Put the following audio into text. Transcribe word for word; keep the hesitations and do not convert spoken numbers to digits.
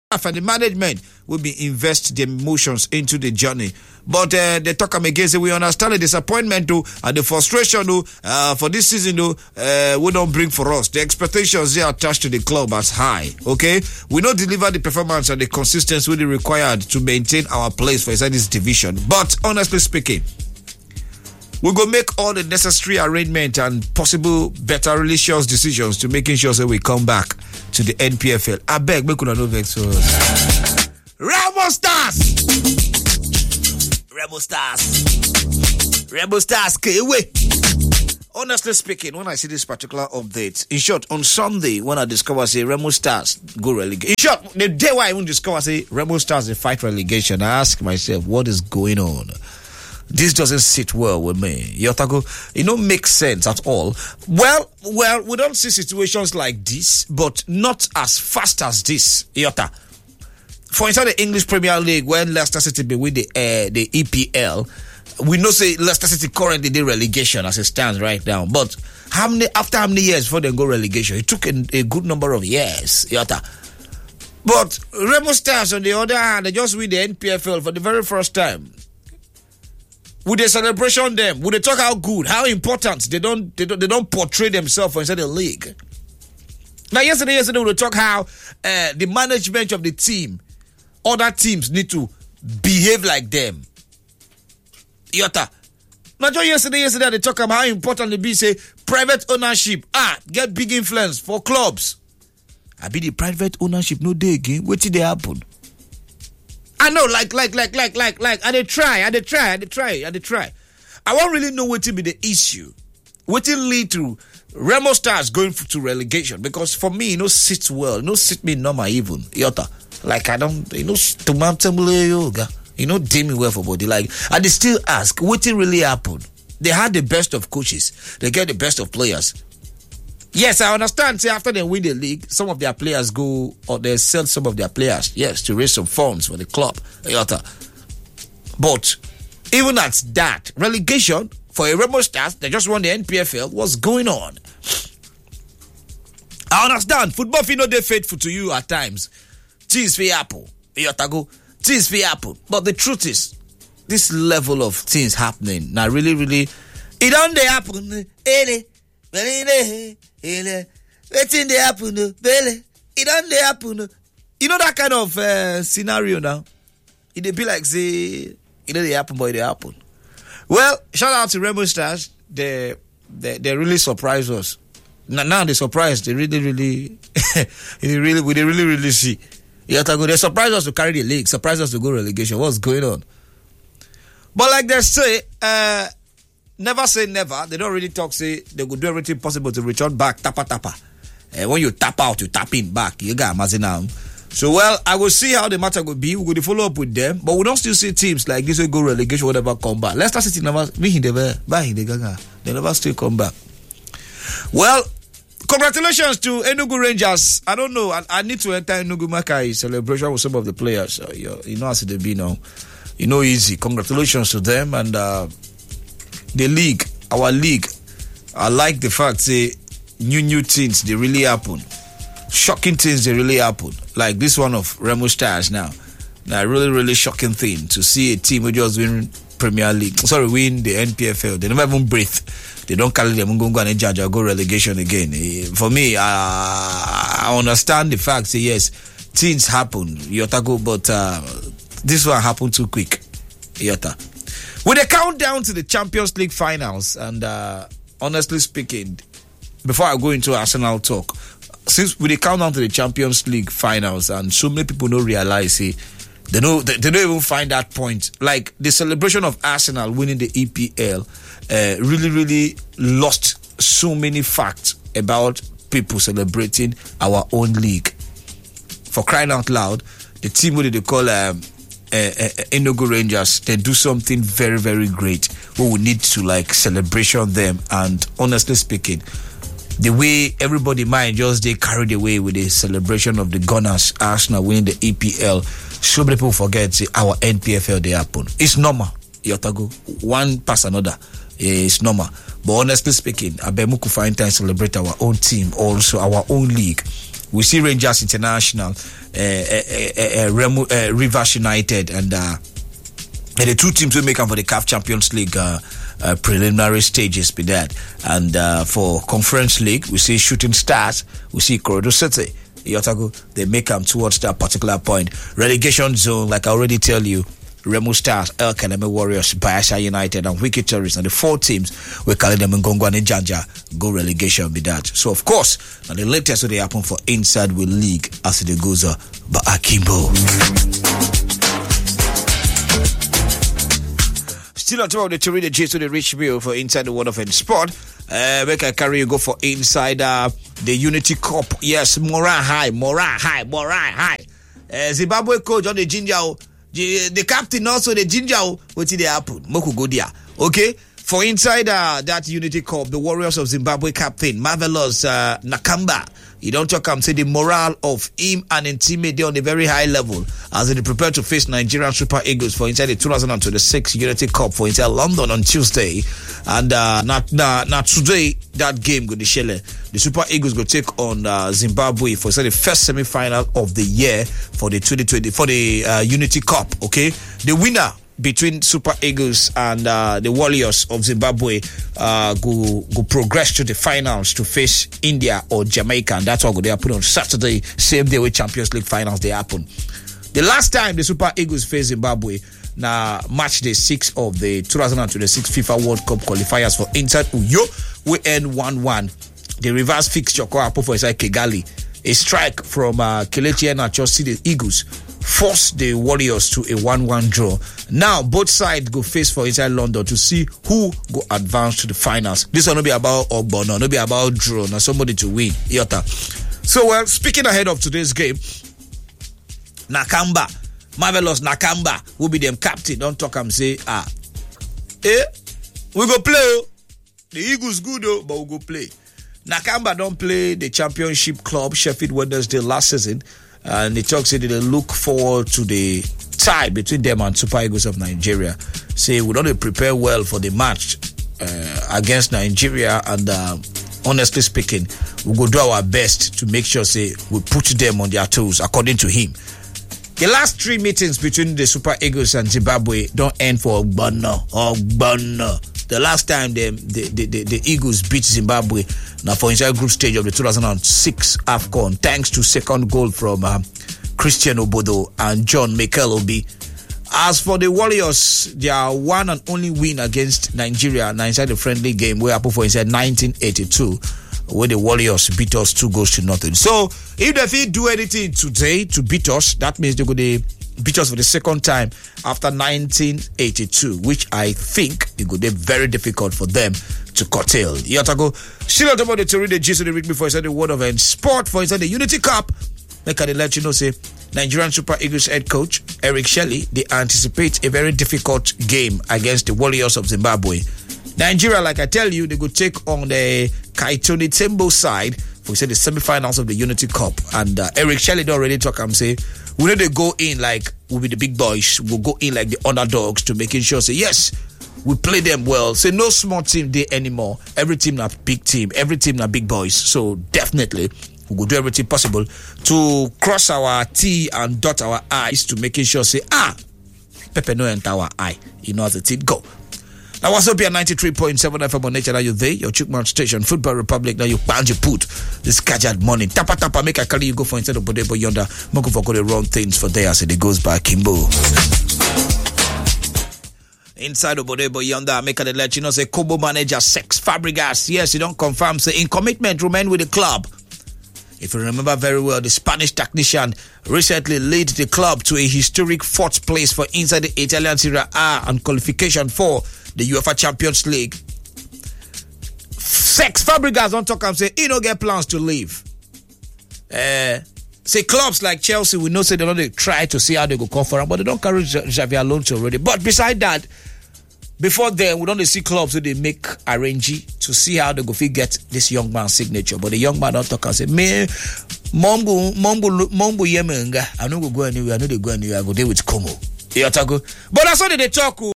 and the management will be invest the emotions into the journey. But uh, they talk again, say we understand the disappointment though, and the frustration though, uh, for this season though, uh, we don't bring for us. The expectations they are attached to the club as high. Okay, we don't deliver the performance and the consistency really required to maintain our place for inside this division. But honestly speaking, we go make all the necessary arrangement and possible better religious decisions to making sure that we come back to the N P F L. I beg, make una no vex for us. Remo Stars! Remo Stars! Remo Stars, okay, wait. Honestly speaking, when I see this particular update, in short, on Sunday, when I discover, say, Remo Stars go relegation. In short, the day why I even discover, say, Remo Stars they fight relegation, I ask myself, what is going on? This doesn't sit well with me. Yotago, it don't make sense at all. Well, well, we don't see situations like this, but not as fast as this. Yota. For instance, the English Premier League, when Leicester City be with the uh, the E P L, we know say Leicester City currently did relegation as it stands right now. But how many after how many years before they go relegation? It took a, a good number of years. Yota. But Remo Stars, on the other hand, they just win the N P F L for the very first time. Would they celebration them? Would they talk how good, how important they don't they don't they don't portray themselves inside the league? Now yesterday, yesterday we talk how uh, the management of the team, other teams need to behave like them. Yota. Not just yesterday, yesterday they talk about how important it be say private ownership. Ah, get big influence for clubs. I be the private ownership no day again. What did they happen? I know, like, like, like, like, like, like, and they try, and they try, and they try, and they try. I won't really know what will be the issue. What will lead to Remo Stars going to relegation? Because for me, you know, sits well. You know, sit me normal even. Yota. Like, I don't, you know, to yoga. You know, do me well for body. Like, and they still ask, what will really happen? They had the best of coaches. They get the best of players. Yes, I understand. See, after they win the league, some of their players go, or they sell some of their players, yes, to raise some funds for the club. But even at that, relegation for a Remo Stars, they just won the N P F L. What's going on? I understand. Football feel not faithful to you at times. Things for Apple. Things for Apple. But the truth is, this level of things happening, now really, really, it don't they happen. Waiting they happen, Bele. It don't they happen. You know that kind of uh, scenario now. It be like say, it don't they happen, but it happen. Well, shout out to Remo Stars. They, they, they really surprised us. Now, now they surprised. They really, really, they really, we they really, really see. You have to go. They surprised us to carry the league. Surprised us to go relegation. What's going on? But like they say, uh. Never say never. They don't really talk, say they could do everything possible to return back, tapa tapa. And when you tap out, you tap in back. You got Mazinam. So, well, I will see how the matter will be. We're going to follow up with them. But we don't still see teams like this will go relegation, whatever, come back. Leicester City never, they never still come back. Well, congratulations to Enugu Rangers. I don't know. I, I need to enter Enugu Makai celebration with some of the players. Uh, you, you know, as it be now. You know, easy. Congratulations to them. And, uh, the league, our league, I like the fact say new new things they really happen, shocking things they really happen. Like this one of Remo Stars now, now really really shocking thing to see a team who just win Premier League, sorry win the N P F L. They never even breathe. They don't carry them go go and judge or go relegation again. For me, uh, I understand the fact say yes, things happen, Yotago, but uh, this one happened too quick, Yota. With a countdown to the Champions League finals, and uh, honestly speaking, before I go into Arsenal talk, since with the countdown to the Champions League finals, and so many people don't realize, see, they don't, they, they don't even find that point. Like the celebration of Arsenal winning the E P L, uh, really, really lost so many facts about people celebrating our own league. For crying out loud, the team what they call um. Uh, uh, Enugu Rangers, they do something very, very great. We will need to like celebration them. And honestly speaking, the way everybody mind just they carried away with the celebration of the Gunners, Arsenal winning the E P L. So many people forget say, our N P F L they happen. It's normal. Yotago, one pass another. It's normal. But honestly speaking, I bet we could find time to celebrate our own team, also our own league. We see Rangers International, uh, uh, uh, uh, Remo, uh, Rivers United, and uh, the two teams will make up for the C A F Champions League uh, uh, preliminary stages. Be that, and uh, for Conference League, we see Shooting Stars, we see Corridor City. Yotago, they make them towards that particular point. Relegation zone, like I already tell you, Remo Stars, El Kaneme Warriors, Bayelsa United, and Wiki Tourists, and the four teams, we call them Ngongwa and Janja, go relegation be that. So, of course, now the latest what they happen for Inside With League as it goes uh, by Akimbo. Still on top of the Terry the J to the Rich Bill for Inside the World of N Sport. Uh, we can carry you go for Inside uh, the Unity Cup. Yes, morale high, morale high, morale high. Uh, Zimbabwe coach on the ginger. The, the captain also the ginger. What did they happen? Moku go there. Okay. For inside uh, that Unity Cup, the Warriors of Zimbabwe captain Marvelous uh, Nakamba, you don't talk and say the morale of him and his teammate on a very high level as they prepare to face Nigerian Super Eagles for inside the two thousand twenty-six Unity Cup for inside London on Tuesday. And uh, not, not, not today, that game go to Shele. The Super Eagles go take on uh, Zimbabwe for inside the first semi-final of the year for the twenty twenty for the uh, Unity Cup. Okay, the winner between Super Eagles and uh, the Warriors of Zimbabwe uh, go go progress to the finals to face India or Jamaica, and that's what go they happen on Saturday, same day with Champions League finals they happen. The last time the Super Eagles faced Zimbabwe, now match day six of the two thousand twenty-six FIFA World Cup qualifiers for inside Uyo, we end one one. The reverse fixture call for inside Kigali, a strike from uh, Kelechi Iheanacho see the Eagles force the Warriors to a one one draw. Now, both sides go face for inside London to see who go advance to the finals. This will not be about Ogbono, not be about draw, not somebody to win. Iota. So, well, speaking ahead of today's game, Nakamba, Marvelous Nakamba, will be them captain. Don't talk and say, ah, eh, we go play. The Eagles good though, but we go play. Nakamba don't play the championship club, Sheffield Wednesday, last season. And they talk say they look forward to the tie between them and Super Eagles of Nigeria. Say we don't prepare well for the match uh, against Nigeria, and uh, honestly speaking, we go do our best to make sure say we put them on their toes, according to him. The last three meetings between the Super Eagles and Zimbabwe don't end for Ogbono. Ogbono. The last time the, the, the, the, the Eagles beat Zimbabwe now for inside group stage of the two thousand six AFCON, thanks to second goal from uh, Christian Obodo and John Mikel Obi. As for the Warriors, their one and only win against Nigeria now inside the friendly game where happened for inside nineteen eighty-two, where the Warriors beat us two goals to nothing. So if they do anything today to beat us, that means they're going to beat us for the second time after nineteen eighty-two, which I think it would be very difficult for them to curtail. Yotago, still on top of the Terry the G so the week before I said the word of end sport for inside the Unity Cup. Like I let you know, say Nigerian Super Eagles head coach Eric Shelley, they anticipate a very difficult game against the Warriors of Zimbabwe. Nigeria, like I tell you, they go take on the Kaitoni Tembo side for say the semi-finals of the Unity Cup. And uh, Eric Shelley don't already talk and say we need to go in like we'll be the big boys. We'll go in like the underdogs to making sure say yes, we play them well. Say no small team there anymore. Every team na big team. Every team na big boys. So definitely we will do everything possible to cross our T and dot our I's to making sure say ah, Pepe no enter our eye. You know as the team go. Now what's up here ninety-three point seven F M on Nature. Now you there, your Chukman station, Football Republic. Now you bound you put this gadget money. Tapa tapa make a carry you go for instead of Bodebo yonder. Moko for go the wrong things for there. So it goes by Kimbo. Inside of Bodebo yonder, make a let you know say Kobo manager Sex Fabregas. Yes, you don't confirm. Say in commitment remain with the club. If you remember very well, the Spanish technician recently led the club to a historic fourth place for inside the Italian Serie A and qualification for the UEFA Champions League. Sex Fabregas don't talk and say he don't get plans to leave. Uh, say clubs like Chelsea, we know say they don't try to see how they go come for him, but they don't carry Xavi Alonso already. But beside that, before then, we don't see clubs who they make arrange to see how they go fit get this young man's signature. But the young man don't talk and say, me, Mombo, Mombo, Mombo Yemenga, I don't go anywhere, I know they go anywhere, I go there with Como. But that's how they talk.